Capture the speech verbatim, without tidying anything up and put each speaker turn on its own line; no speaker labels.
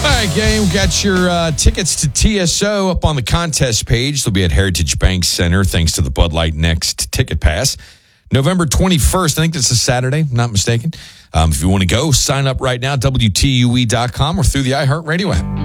All right, gang, we got your uh, tickets to T S O up on the contest page. They'll be at Heritage Bank Center thanks to the Bud Light Next Ticket Pass. November twenty-first, I think that's a Saturday, if I'm not mistaken. Um, if you want to go, sign up right now, W T U E dot com or through the iHeartRadio app.